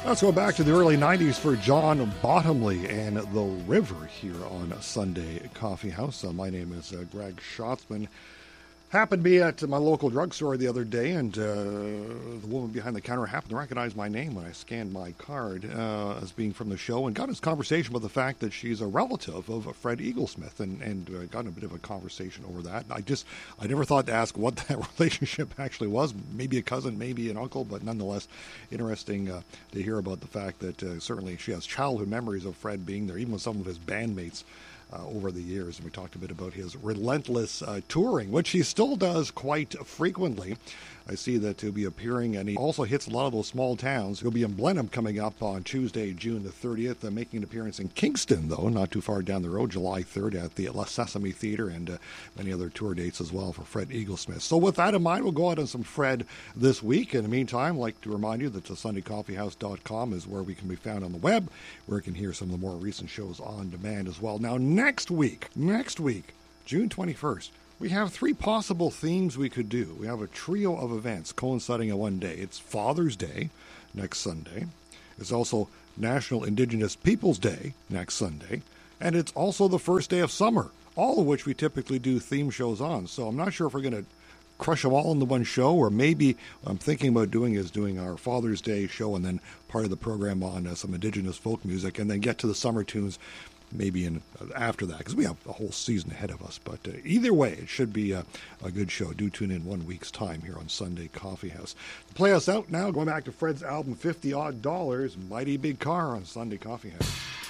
Let's go back to the early 90s for John Bottomley and The River here on Sunday Coffee House. My name is Greg Schatzman. Happened to be at my local drugstore the other day, and the woman behind the counter happened to recognize my name when I scanned my card as being from the show, and got into conversation with the fact that she's a relative of Fred Eaglesmith, and got in a bit of a conversation over that. I never thought to ask what that relationship actually was. Maybe a cousin, maybe an uncle, but nonetheless interesting to hear about the fact that certainly she has childhood memories of Fred being there, even with some of his bandmates over the years. And we talked a bit about his relentless touring, which he still does quite frequently. I see that he'll be appearing, and he also hits a lot of those small towns. He'll be in Blenheim coming up on Tuesday, June the 30th, making an appearance in Kingston, though, not too far down the road, July 3rd at the La Sesame Theater, and many other tour dates as well for Fred Eaglesmith. So with that in mind, we'll go out on some Fred this week. In the meantime, I'd like to remind you that the SundayCoffeehouse.com is where we can be found on the web, where you can hear some of the more recent shows on demand as well. Now, next week, June 21st, we have three possible themes we could do. We have a trio of events coinciding in one day. It's Father's Day next Sunday. It's also National Indigenous Peoples Day next Sunday. And it's also the first day of summer, all of which we typically do theme shows on. So I'm not sure if we're going to crush them all into one show, or maybe what I'm thinking about doing our Father's Day show and then part of the program on some Indigenous folk music, and then get to the summer tunes maybe after that, because we have a whole season ahead of us. But either way, it should be a good show. Do tune in 1 week's time here on Sunday Coffee House. To play us out now, going back to Fred's album, $50 Odd, Mighty Big Car on Sunday Coffee House.